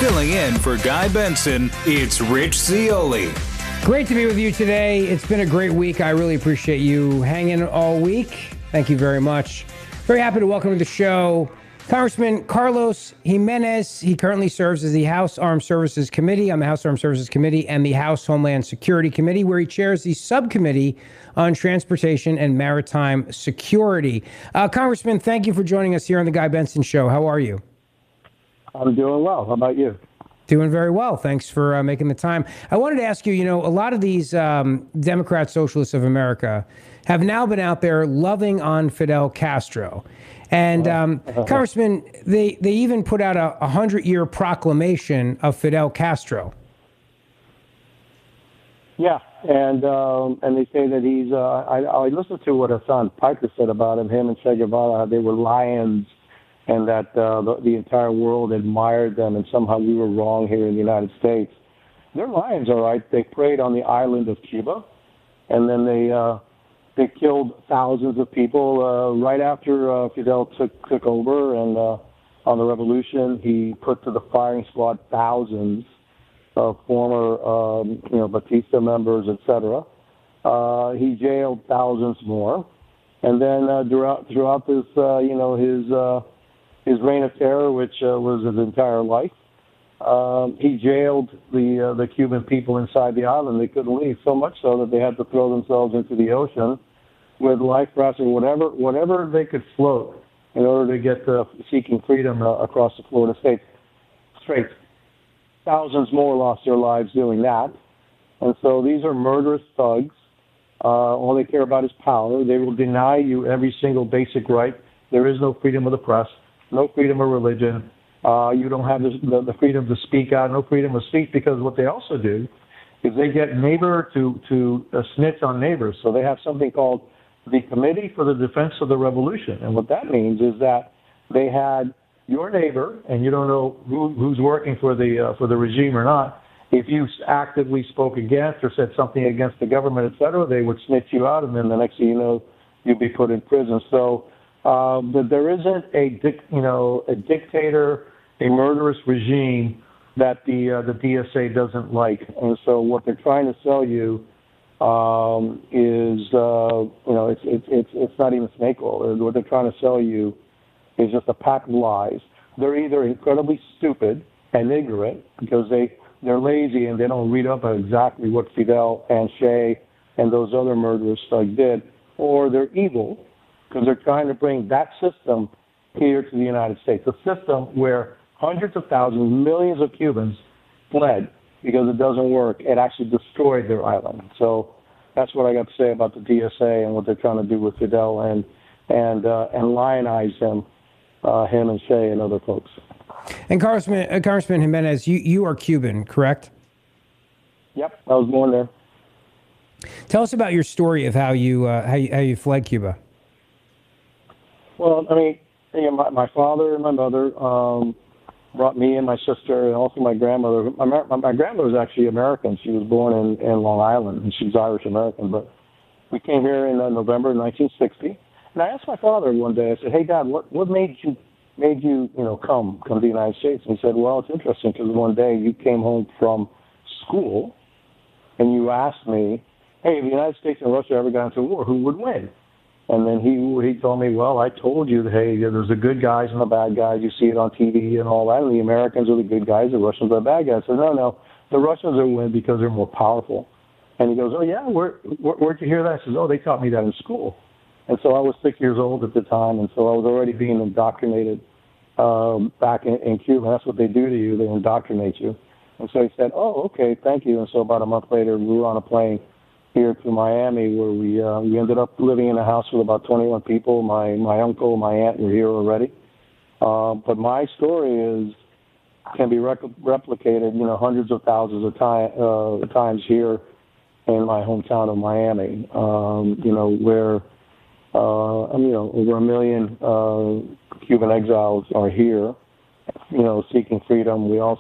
Filling in for Guy Benson, it's Rich Zeoli. Great to be with you today. It's been a great week. I really appreciate you hanging all week. Thank you very much. Very happy to welcome to the show Congressman Carlos Gimenez. He currently serves as the House Armed Services Committee on the House Armed Services Committee and the House Homeland Security Committee, where he chairs the subcommittee on transportation and maritime security. Congressman, thank you for joining us here on the Guy Benson Show. How are you? I'm doing well. How about you? Doing very well. Thanks for making the time. I wanted to ask you, a lot of these Democrat Socialists of America have now been out there loving on Fidel Castro. And Congressman, they even put out a 100-year proclamation of Fidel Castro. Yeah, and they say that he's. I listened to what Hassan Piker said about him. Him and Che Guevara, they were lions, and that the entire world admired them, and somehow we were wrong here in the United States. They're lions, all right. They preyed on the island of Cuba, and then they killed thousands of people right after Fidel took over, and on the revolution, he put to the firing squad thousands of former, Batista members, etc. He jailed thousands more, and then throughout this, his reign of terror, which was his entire life, he jailed the Cuban people inside the island. They couldn't leave, so much so that they had to throw themselves into the ocean with life rafts or whatever they could float in order to get seeking freedom across the Florida Straits. Thousands more lost their lives doing that. And so these are murderous thugs. All they care about is power. They will deny you every single basic right. There is no freedom of the press, no freedom of religion. You don't have the freedom to speak out, no freedom of speech, because what they also do is they get neighbor to snitch on neighbors. So they have something called the Committee for the Defense of the Revolution. And what that means is that they had your neighbor, and you don't know who's working for the regime or not. If you actively spoke against or said something against the government, et cetera, they would snitch you out, and then the next thing you know, you'd be put in prison. So but there isn't a dictator, a murderous regime that the DSA doesn't like. And so what they're trying to sell you is it's not even snake oil. What they're trying to sell you is just a pack of lies. They're either incredibly stupid and ignorant because they're lazy and they don't read up on exactly what Fidel and Che and those other murderous thugs did, or they're evil because they're trying to bring that system here to the United States, a system where hundreds of thousands, millions of Cubans fled because it doesn't work. It actually destroyed their island. So that's what I got to say about the DSA and what they're trying to do with Fidel and lionize him and Che and other folks. And Congressman Gimenez, you are Cuban, correct? Yep, I was born there. Tell us about your story of how you fled Cuba. Well, I mean, my father and my mother brought me and my sister and also my grandmother. My grandmother was actually American. She was born in Long Island, and she's Irish American. But we came here in November 1960. And I asked my father one day, I said, "Hey, Dad, what made you come to the United States?" And he said, "Well, it's interesting because one day you came home from school and you asked me, hey, if the United States and Russia ever got into a war, who would win?" And then he told me, "Well, I told you that, hey, there's the good guys and the bad guys. You see it on TV and all that. And the Americans are the good guys, the Russians are the bad guys." I said, no, the Russians will win because they're more powerful. And he goes, "Oh, yeah, where'd you hear that?" I said, "Oh, they taught me that in school." And so I was 6 years old at the time, and so I was already being indoctrinated back in Cuba. That's what they do to you. They indoctrinate you. And so he said, "Oh, okay, thank you." And so about a month later, we were on a plane here to Miami, where we ended up living in a house with about 21 people. My uncle, my aunt were here already. But my story can be replicated, hundreds of thousands of times here in my hometown of Miami, where over 1 million Cuban exiles are here, seeking freedom. We also